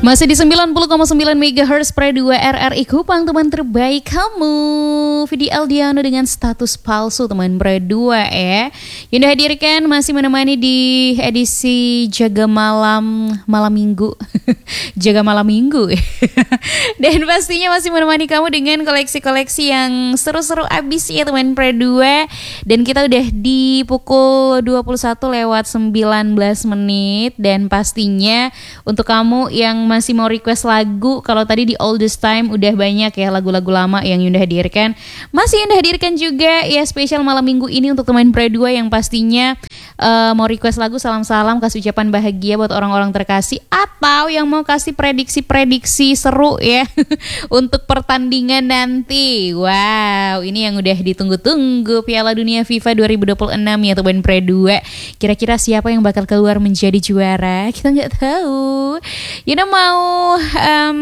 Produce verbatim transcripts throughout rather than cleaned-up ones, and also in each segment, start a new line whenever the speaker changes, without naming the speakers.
Masih di sembilan puluh koma sembilan megahertz Pre dua R R I Kupang, teman terbaik kamu. Vidi Aldiano dengan status palsu, teman Pre dua ya. Yang dihadirkan masih menemani di edisi Jaga Malam Malam Minggu. Jaga Malam Minggu. Dan pastinya masih menemani kamu dengan koleksi-koleksi yang seru-seru abis ya, teman Pre dua. Dan kita udah di pukul dua puluh satu lewat sembilan belas menit. Dan pastinya untuk kamu yang masih mau request lagu, kalau tadi di All This Time udah banyak ya lagu-lagu lama yang Yunda hadirkan, masih Yunda hadirkan juga ya spesial malam minggu ini untuk teman Pre dua yang pastinya uh, mau request lagu, salam-salam, kasih ucapan bahagia buat orang-orang terkasih, atau yang mau kasih prediksi-prediksi seru ya untuk pertandingan nanti. Wow, ini yang udah ditunggu-tunggu, Piala Dunia FIFA dua ribu dua puluh enam ya teman Pre dua. Kira-kira siapa yang bakal keluar menjadi juara? Kita nggak tahu. Yunda mau um,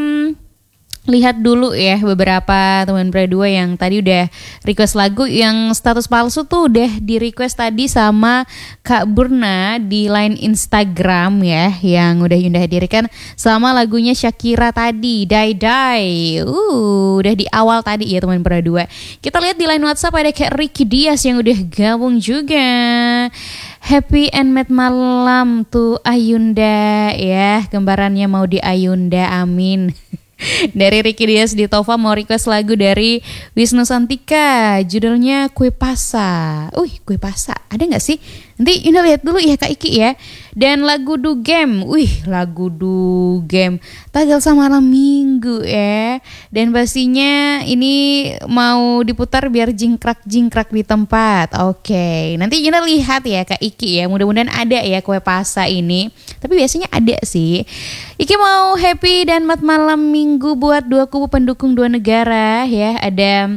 lihat dulu ya beberapa teman Pre dua yang tadi udah request lagu. Yang status palsu tuh udah di request tadi sama Kak Burna di line Instagram ya, yang udah Yunda hadirkan sama lagunya Shakira tadi, Die Die. Uh, udah di awal tadi ya teman Pre dua. Kita lihat di line WhatsApp ada Kak Ricky Dias yang udah gabung juga. Happy and Mad malam tuh Ayunda ya, gembarannya mau di Ayunda, amin. Dari Ricky Dias di Tova mau request lagu dari Wisnu Santika, judulnya Kue Pasa. Wih, Kue Pasa ada gak sih? Nanti Yunda lihat dulu ya Kak Iki ya. Dan lagu Du Game, wih lagu Du Game tanggal sama malam minggu ya. Dan pastinya ini mau diputar biar jingkrak-jingkrak di tempat. Oke, nanti Yunda lihat ya Kak Iki ya, mudah-mudahan ada ya Kue Pasa ini. Tapi biasanya ada sih. Iki mau happy dan mat malam minggu buat dua kubu pendukung dua negara ya. Ada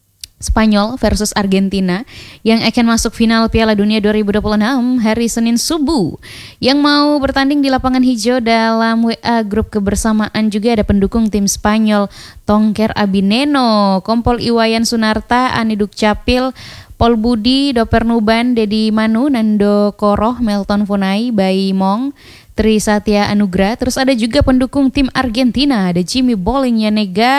Spanyol versus Argentina yang akan masuk final Piala Dunia dua ribu dua puluh enam hari Senin subuh. Yang mau bertanding di lapangan hijau dalam W A grup kebersamaan juga ada pendukung tim Spanyol, Tongker Abineno, Kompol Iwayan Sunarta, Ani Dukcapil, Pol Budi, Doper Nuban, Dedi Manu, Nando Koroh, Melton Funai, Bayi Mong, Tri Satya Anugrah. Terus ada juga pendukung tim Argentina, ada Jimmy Bowling, Yanega,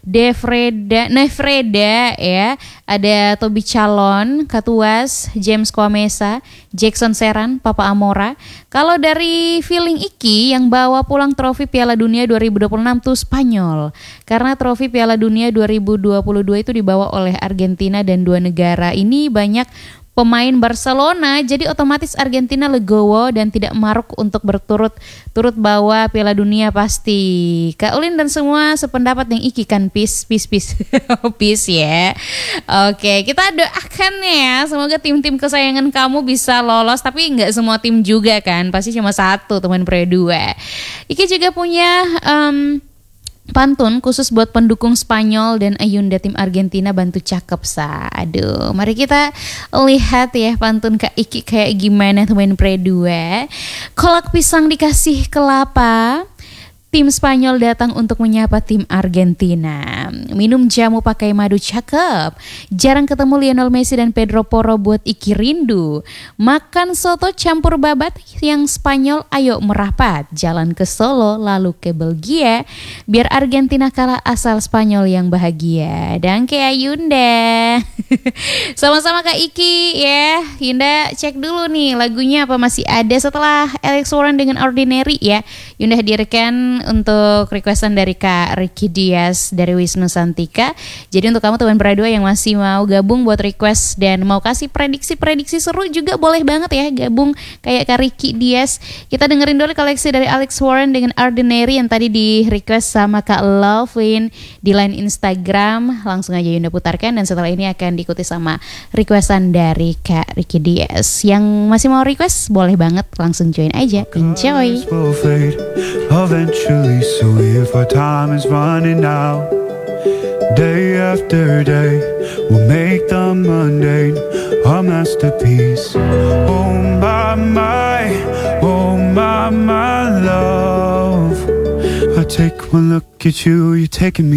Defreda, Nefreda ya, ada Toby Calon, Katuas, James Kwamesa, Jackson Seran, Papa Amora. Kalau dari feeling Iki, yang bawa pulang trofi Piala Dunia dua ribu dua puluh enam tuh Spanyol, karena trofi Piala Dunia dua ribu dua puluh dua itu dibawa oleh Argentina dan dua negara ini banyak pemain Barcelona, jadi otomatis Argentina legowo dan tidak maruk untuk berturut-turut bawa Piala Dunia pasti. Kak Ulin dan semua sependapat yang Iki kan, peace, peace, peace, peace ya. Oke, kita doakan ya, semoga tim-tim kesayangan kamu bisa lolos, tapi nggak semua tim juga kan, pasti cuma satu teman Pre dua. Iki juga punya um, pantun khusus buat pendukung Spanyol dan Ayunda tim Argentina, bantu cakep sa. Aduh, mari kita lihat ya pantun Kak Iki kayak gimana teman Pre dua. Kolak pisang dikasih kelapa, tim Spanyol datang untuk menyapa tim Argentina. Minum jamu pakai madu cakep, jarang ketemu Lionel Messi dan Pedro Porro buat Iki rindu. Makan soto campur babat yang Spanyol, ayo merapat. Jalan ke Solo lalu ke Belgia, biar Argentina kalah asal Spanyol yang bahagia. Dan ke Ayunda. Sama-sama Kak Iki ya. Yunda cek dulu nih lagunya apa masih ada setelah Alex Warren dengan Ordinary ya. Yunda hadirkan untuk requestan dari Kak Ricky Dias dari Wisnu Santika. Jadi untuk kamu teman Pre dua yang masih mau gabung buat request dan mau kasih prediksi-prediksi seru juga boleh banget ya gabung kayak Kak Ricky Dias. Kita dengerin dulu koleksi dari Alex Warren dengan Ordinary yang tadi di request sama Kak Lovin di line Instagram. Langsung aja Yunda putarkan dan setelah ini akan diikuti sama requestan dari Kak Ricky Dias. Yang masih mau request boleh banget langsung join aja. Enjoy.
Eventually, so if our time is running out, day after day, we'll make the mundane a masterpiece. Oh my, my, oh my, my love, I take one look at you, you're taking me